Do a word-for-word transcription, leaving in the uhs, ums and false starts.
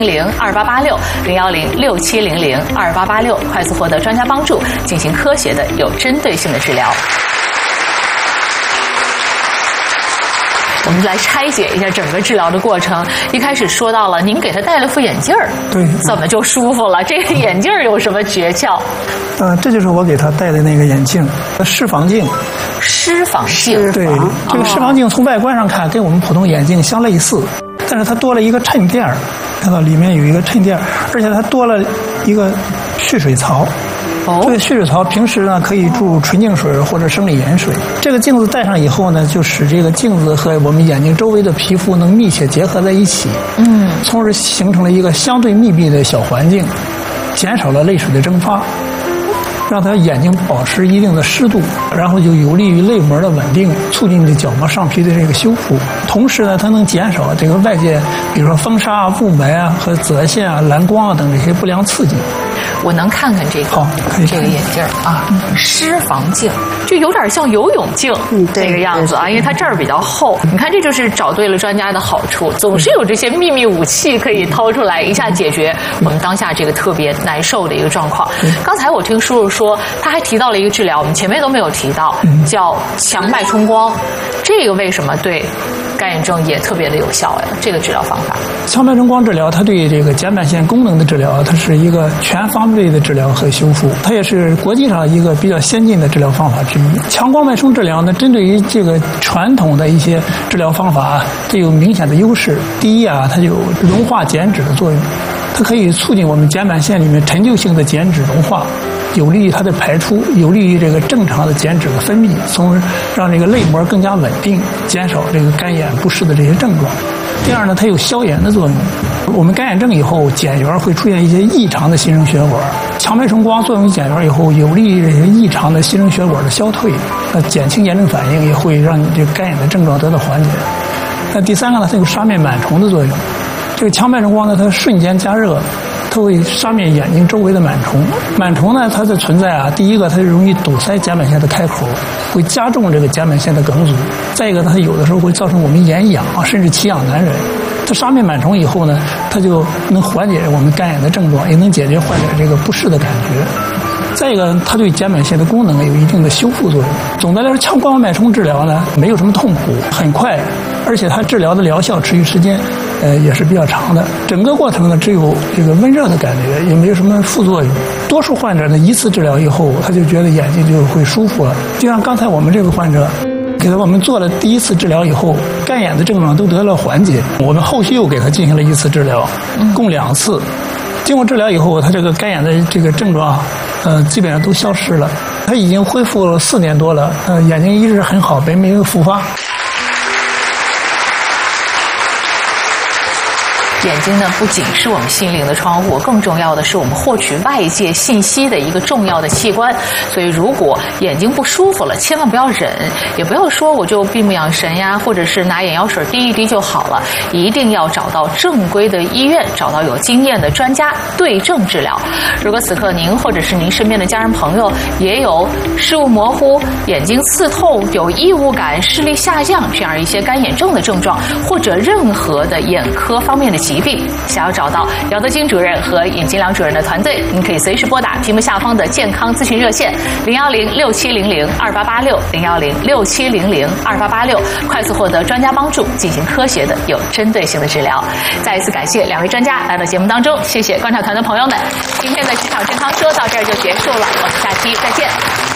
零二八八六零幺零六七零零二八八六，快速获得专家帮助，进行科学的、有针对性的治疗。我们来拆解一下整个治疗的过程。一开始说到了，您给他戴了副眼镜儿， 对， 怎么就舒服了？这个眼镜儿有什么诀窍？ 呃，这就是我给他戴的那个眼镜，视房镜。 视房镜， 对，这个视房镜从外观上看跟我们普通眼镜相类似，但是它多了一个衬垫儿，看到里面有一个衬垫儿，而且它多了一个蓄水槽。哦，这个蓄水槽平时呢可以注纯净水或者生理盐水。这个镜子戴上以后呢，就使这个镜子和我们眼睛周围的皮肤能密切结合在一起，嗯，从而形成了一个相对密闭的小环境，减少了泪水的蒸发，让它眼睛保持一定的湿度，然后就有利于泪膜的稳定，促进这角膜上皮的这个修复。同时呢，它能减少这个外界，比如说风沙、雾霾啊和紫外线啊、蓝光啊等这些不良刺激。 我能看看这个， 好，可以这个眼镜啊，湿房镜，就有点像游泳镜，嗯，这个样子啊，因为它这儿比较厚。你看，这就是找对了专家的好处，总是有这些秘密武器可以掏出来，一下解决我们当下这个特别难受的一个状况。刚才我听叔叔说，他还提到了一个治疗，我们前面都没有提到，叫强脉冲光，这个为什么对干眼症也特别的有效呀？这个治疗方法， 强脉冲光治疗，它对这个睑板腺功能的治疗，它是一个全方位的治疗和修复，它也是国际上一个比较先进的治疗方法之一。强光脉冲治疗呢，针对于这个传统的一些治疗方法，它有明显的优势。第一啊，它有溶化减脂的作用，它可以促进我们睑板腺里面陈旧性的减脂融化，有利于它的排出，有利于这个正常的减脂的分泌，从而让这个泪膜更加稳定，减少这个干眼不适的这些症状。第二呢，它有消炎的作用。我们干眼症以后，睑缘会出现一些异常的新生血管，强脉冲光作用于睑缘以后，有利于这些异常的新生血管的消退，那减轻炎症反应，也会让你这个干眼的症状得到缓解。那第三个呢，它有杀灭螨虫的作用。这个强脉冲光呢，它瞬间加热，它会杀灭眼睛周围的螨虫。螨虫呢，它的存在啊，第一个它容易堵塞睑板腺的开口，会加重这个睑板腺的梗阻。再一个，它有的时候会造成我们眼痒啊，甚至奇痒难忍。它杀灭螨虫以后呢，它就能缓解我们干眼的症状，也能解决患者这个不适的感觉。再一个，它对睑板腺的功能有一定的修复作用。总的来说，强光脉冲治疗呢，没有什么痛苦，很快，而且它治疗的疗效持续时间，呃，也是比较长的。整个过程呢，只有这个温热的感觉，也没有什么副作用。多数患者呢，一次治疗以后，他就觉得眼睛就会舒服了。就像刚才我们这个患者，给他我们做了第一次治疗以后，干眼的症状都得了缓解。我们后续又给他进行了一次治疗，共两次。经过治疗以后，他这个干眼的这个症状，呃，基本上都消失了。他已经恢复了四年多了，呃，眼睛一直很好，没没有复发。 眼睛呢，不仅是我们心灵的窗户，更重要的是我们获取外界信息的一个重要的器官。所以，如果眼睛不舒服了，千万不要忍，也不要说我就闭目养神呀，或者是拿眼药水滴一滴就好了。一定要找到正规的医院，找到有经验的专家对症治疗。如果此刻您或者是您身边的家人朋友也有视物模糊、眼睛刺痛、有异物感、视力下降这样一些干眼症的症状，或者任何的眼科方面的疾病，想要找到姚德金主任和尹金良主任的团队，您可以随时拨打屏幕下方的健康咨询热线零幺零六七零零二八八六零幺零六七零零二八八六，快速获得专家帮助，进行科学的、有针对性的治疗。再一次感谢两位专家来到节目当中，谢谢观察团的朋友们。今天的职场健康说到这儿就结束了，我们下期再见。